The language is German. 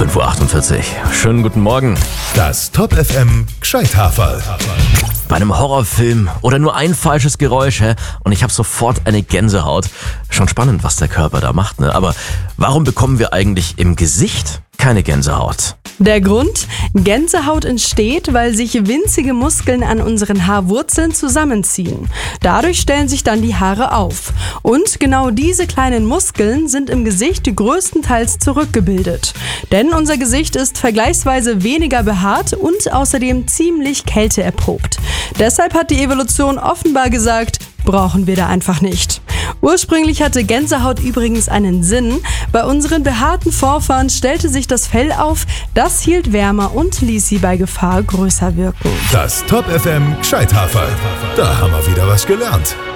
5:48 Uhr. Schönen guten Morgen. Das Top FM Gscheithaferl. Bei einem Horrorfilm oder nur ein falsches Geräusch, und ich habe sofort eine Gänsehaut. Schon spannend, was der Körper da macht, ne? Aber warum bekommen wir eigentlich im Gesicht keine Gänsehaut? Der Grund? Gänsehaut entsteht, weil sich winzige Muskeln an unseren Haarwurzeln zusammenziehen. Dadurch stellen sich dann die Haare auf. Und genau diese kleinen Muskeln sind im Gesicht größtenteils zurückgebildet. Denn unser Gesicht ist vergleichsweise weniger behaart und außerdem ziemlich kälteerprobt. Deshalb hat die Evolution offenbar gesagt, brauchen wir da einfach nicht. Ursprünglich hatte Gänsehaut übrigens einen Sinn. Bei unseren behaarten Vorfahren stellte sich das Fell auf, das hielt wärmer und ließ sie bei Gefahr größer wirken. Das Top FM Gscheithaferl. Da haben wir wieder was gelernt.